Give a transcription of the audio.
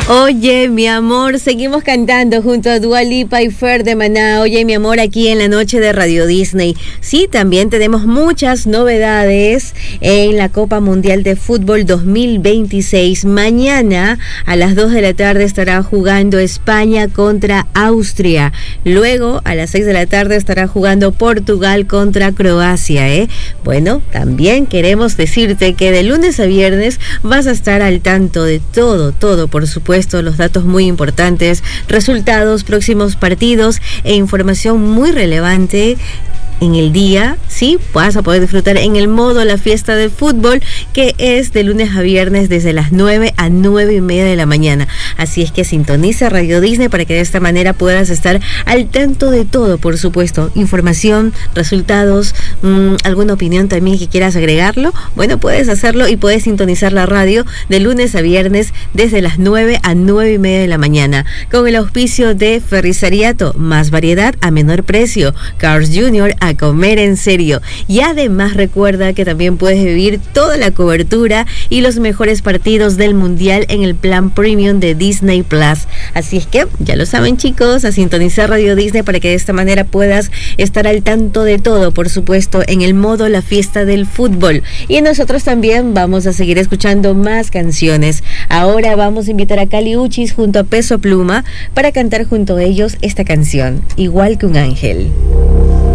Oye, mi amor, seguimos cantando junto a Dua Lipa y Fer de Maná. Oye, mi amor, aquí en la noche de Radio Disney. Sí, también tenemos muchas novedades en la Copa Mundial de Fútbol 2026. Mañana a las 2 de la tarde estará jugando España contra Austria. Luego, a las 6 de la tarde estará jugando Portugal contra Croacia, Bueno, también queremos decirte que de lunes a viernes vas a estar al tanto de todo, por supuesto, los datos muy importantes, resultados, próximos partidos e información muy relevante en el día, sí, vas a poder disfrutar en el modo La Fiesta del Fútbol, que es de lunes a viernes desde las 9 a 9:30 de la mañana. Así es que sintoniza Radio Disney para que de esta manera puedas estar al tanto de todo, por supuesto, información, resultados, alguna opinión también que quieras agregarlo. Bueno, puedes hacerlo y puedes sintonizar la radio de lunes a viernes desde las 9 a 9:30 de la mañana, con el auspicio de Ferrisariato, más variedad a menor precio, Cars Jr. a comer en serio. Y además recuerda que también puedes vivir toda la cobertura y los mejores partidos del Mundial en el plan premium de Disney Plus. Así es que ya lo saben, chicos, a sintonizar Radio Disney para que de esta manera puedas estar al tanto de todo, por supuesto, en el modo La Fiesta del Fútbol. Y nosotros también vamos a seguir escuchando más canciones. Ahora vamos a invitar a Kali Uchis junto a Peso Pluma para cantar junto a ellos esta canción, Igual que un ángel.